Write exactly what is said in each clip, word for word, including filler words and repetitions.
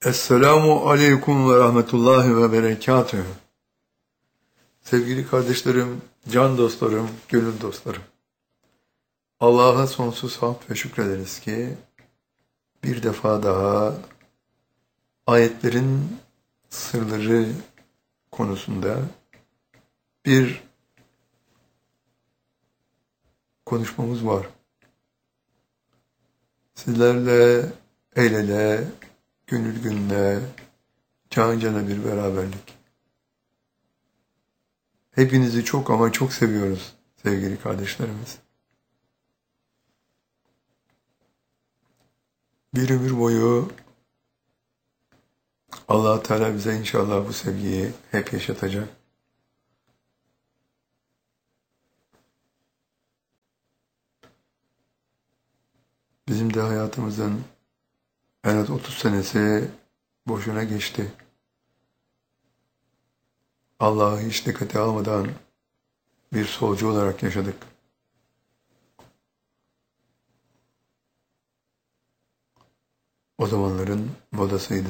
Esselamu Aleyküm ve Rahmetullahi ve Berekatühü. Sevgili kardeşlerim, can dostlarım, gönül dostlarım. Allah'a sonsuz hamd ve şükrederiz ki bir defa daha ayetlerin sırları konusunda bir konuşmamız var. Sizlerle el ele, gönül gönüle, can cana bir beraberlik. Hepinizi çok ama çok seviyoruz sevgili kardeşlerimiz. Bir ömür boyu Allah Teala bize inşallah bu sevgiyi hep yaşatacak. Bizim de hayatımızın en az otuz senesi boşuna geçti. Allah'ı hiç dikkate almadan bir solcu olarak yaşadık. O zamanların modasıydı.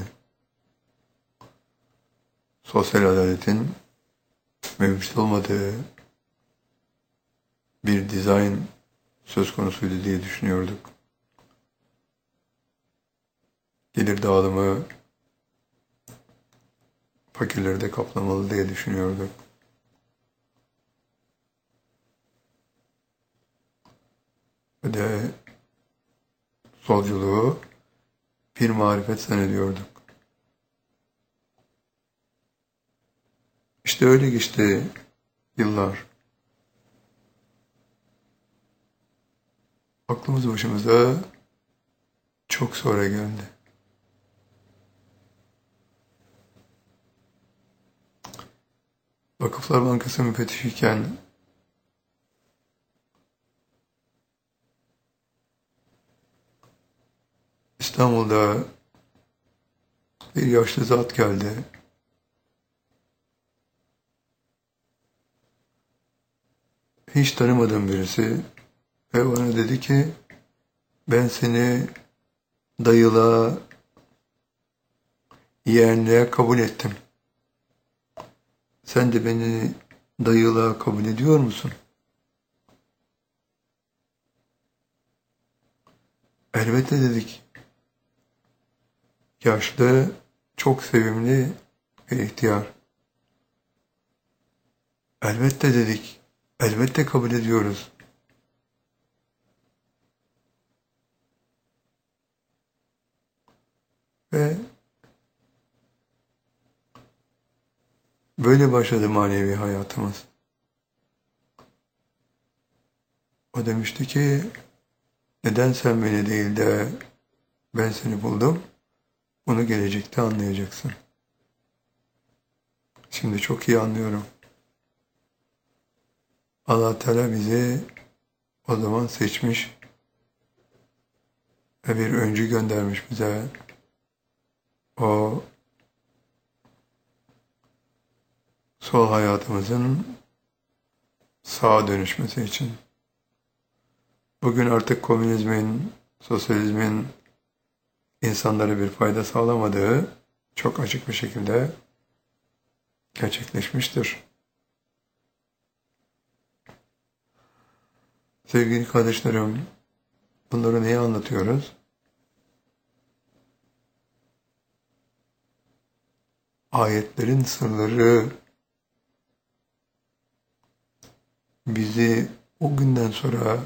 Sosyal adaletin mevcut olmadığı bir dizayn söz konusuydu diye düşünüyorduk. Gelir dağılımı fakirleri de kaplamalı diye düşünüyorduk. Ve de solculuğu bir marifet zannediyorduk. İşte öyle geçti yıllar. Aklımız başımıza çok sonra geldi. Vakıflar Bankası müfettişiyken İstanbul'da bir yaşlı zat geldi. Hiç tanımadığım birisi ve bana dedi ki ben seni dayılığa, yeğenliğe kabul ettim. Sen de beni dayılığa kabul ediyor musun? Elbette dedik. Yaşlı, çok sevimli ve ihtiyar. Elbette dedik. Elbette kabul ediyoruz. Ve böyle başladı manevi hayatımız. O demişti ki, neden sen beni değil de ben seni buldum, bunu gelecekte anlayacaksın. Şimdi çok iyi anlıyorum. Allah Teala bizi o zaman seçmiş ve bir öncü göndermiş bize. O sol hayatımızın sağa dönüşmesi için. Bugün artık komünizmin, sosyalizmin insanlara bir fayda sağlamadığı çok açık bir şekilde gerçekleşmiştir. Sevgili kardeşlerim, bunları neye anlatıyoruz? Ayetlerin sırları bizi o günden sonra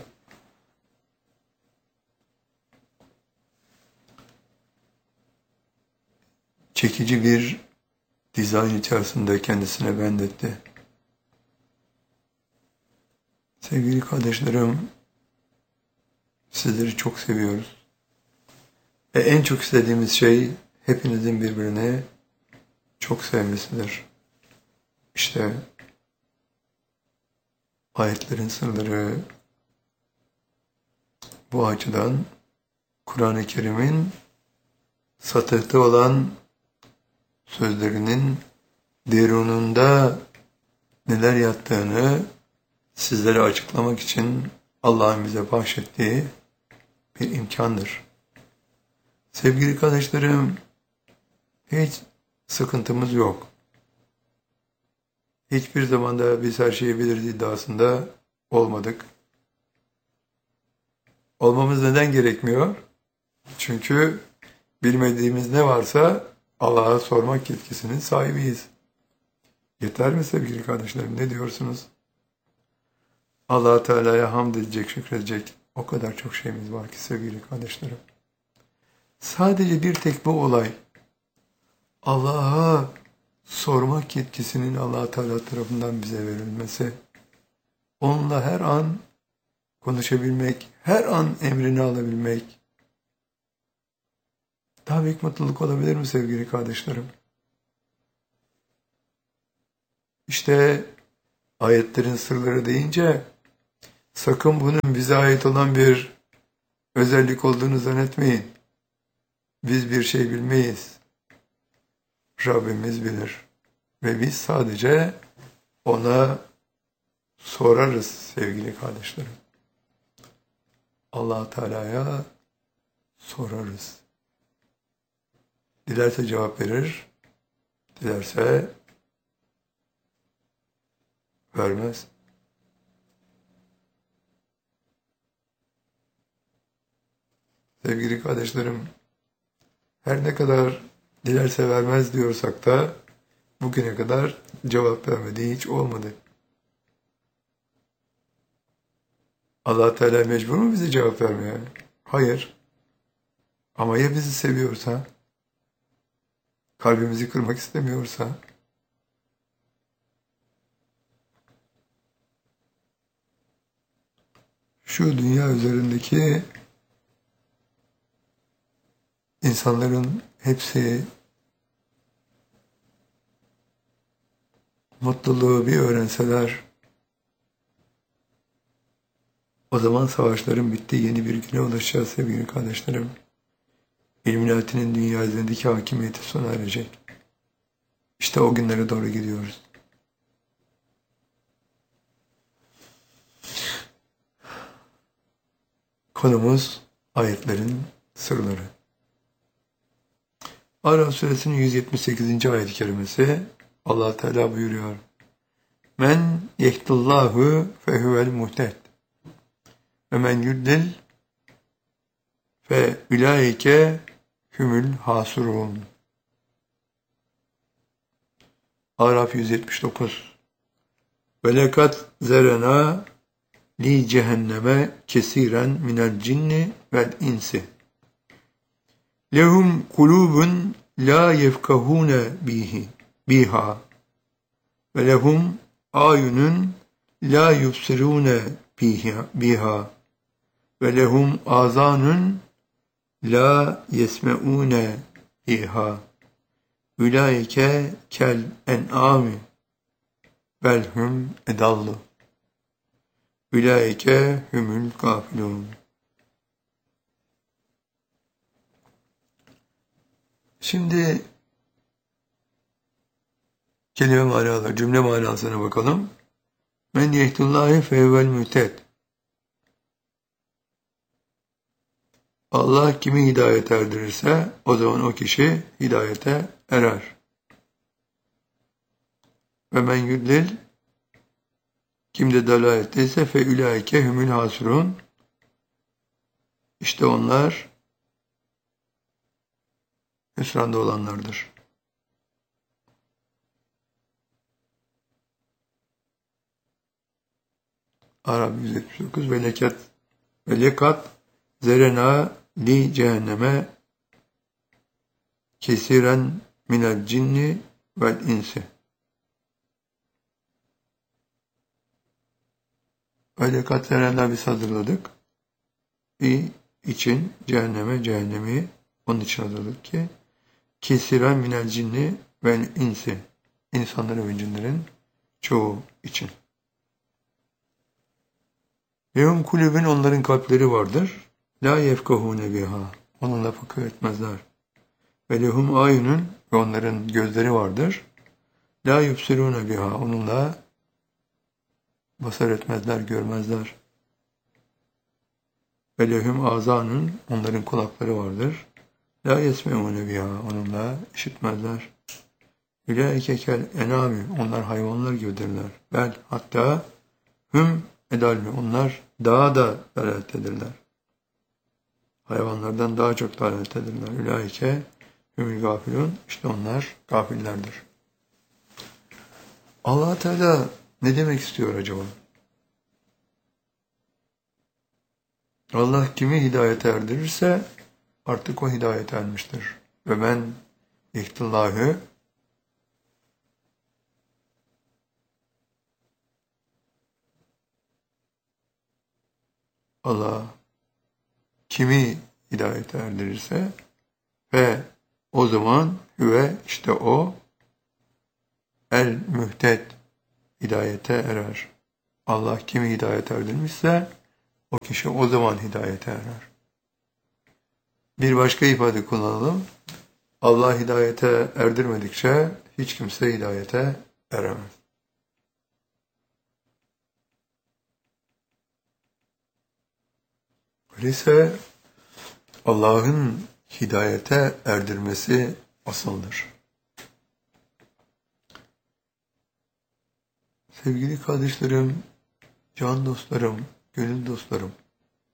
çekici bir dizayn içerisinde kendisine bendetti. Sevgili kardeşlerim, sizleri çok seviyoruz. Ve en çok istediğimiz şey hepinizin birbirini çok sevmesidir. İşte ayetlerin sırları bu açıdan Kur'an-ı Kerim'in satıhta olan sözlerinin derununda neler yattığını sizlere açıklamak için Allah'ın bize bahşettiği bir imkandır. Sevgili kardeşlerim, Hiç sıkıntımız yok. Hiçbir zaman da biz her şeyi biliriz iddiasında olmadık. Olmamız neden gerekmiyor? Çünkü bilmediğimiz ne varsa Allah'a sormak yetkisinin sahibiyiz. Yeter mi sevgili kardeşlerim? Ne diyorsunuz? Allah Teala'ya hamd edecek, şükredecek o kadar çok şeyimiz var ki sevgili kardeşlerim. Sadece bir tek bu olay, Allah'a sormak yetkisinin Allah Teala tarafından bize verilmesi, onunla her an konuşabilmek, her an emrini alabilmek, daha büyük mutluluk olabilir mi sevgili kardeşlerim? İşte ayetlerin sırları deyince, sakın bunun bize ait olan bir özellik olduğunu zannetmeyin. Biz bir şey bilmeyiz. Rabbimiz bilir. Ve biz sadece ona sorarız sevgili kardeşlerim. Allah Teala'ya sorarız. Dilerse cevap verir, dilerse vermez. Sevgili kardeşlerim, her ne kadar dilerse vermez diyorsak da bugüne kadar cevap vermediği hiç olmadı. Allah Teala mecbur mu bize cevap vermeye? Hayır. Ama ya bizi seviyorsa, kalbimizi kırmak istemiyorsa, şu dünya üzerindeki insanların hepsi mutluluğu bir öğrenseler, o zaman savaşların bittiği yeni bir güne ulaşacağız sevgili kardeşlerim. İlluminati'nin dünya üzerindeki hakimiyeti sona erecek. İşte o günlere doğru gidiyoruz. Konumuz ayetlerin sırları. Araf suresinin yüz yetmiş sekizinci ayet-i kerimesi Allah Teala buyuruyor. Men yehdillahu fehuvel muhted ve men yuddil fe ulaike humul hasurun. Araf yüz yetmiş dokuz. Ve lekat zerena li cehenneme kesiren minel cinni vel insi. Lehum kulubun la yefkahune bihi biha ve lehum ayunun la yubsirune biha, biha ve lehum azanun la yesmeune biha. Ulaike kel en'ami belhum edallu. Ulaike humul gafilun. Şimdi kelime manaları, cümle manasına bakalım. Men yehdullahi fevvel müted. Allah kimi hidayet erdirirse o zaman o kişi hidayete erer. Ve men yudlil, kimde dalaletteyse fe ulaike humul hasirun. İşte onlar hüsranda olanlardır. Arap yüz yetmiş dokuz ve lekat ve lekat zerena li cehenneme kesiren minel cinni vel insi. Ve lekat zerena biz hazırladık. Bir için cehenneme cehennemi onun için hazırladık ki kesiren minel cinni vel insi. İnsanların ve cinlerin çoğu için. Lehum kulübün onların kalpleri vardır. La yefkahune biha. Onunla fıkıh etmezler. Ve lehum ayunun ve onların gözleri vardır. La yubsirune biha. Onunla basar etmezler, görmezler. Ve lehum azanun. Onların kulakları vardır. La yesmeûne biha, onunla işitmezler. Ulaike kel enami, onlar hayvanlar gibidirler. Bel, hatta hüm edalmi, onlar daha da dalalettedirler. Hayvanlardan daha çok dalalettedirler. Ulaike hümül gafilun, işte onlar gafillerdir. Allah Teala ne demek istiyor acaba? Allah kimi hidayete erdirirse artık o hidayete ermiştir. Ve ben ihtilahı Allah kimi hidayete erdirirse ve o zaman ve işte o el mühted, hidayete erer. Allah kimi hidayete erdirmişse o kişi o zaman hidayete erer. Bir başka ifade kullanalım. Allah hidayete erdirmedikçe hiç kimse hidayete eremez. Öyleyse Allah'ın hidayete erdirmesi asıldır. Sevgili kardeşlerim, can dostlarım, gönül dostlarım,